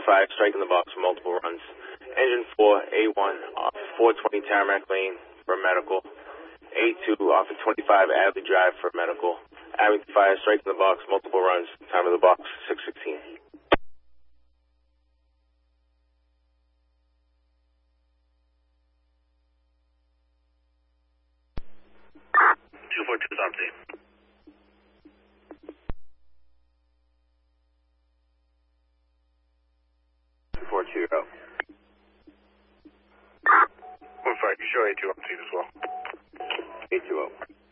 5, striking the box for multiple runs. Engine 4, A1, off 420 Tarmac Lane for medical. A2, off of 25 Adley Drive for medical. Abington Fire, striking the box, multiple runs. Time of the box, 6:16. 242 Dante. 240. 15, you show A2 on scene as well. A20.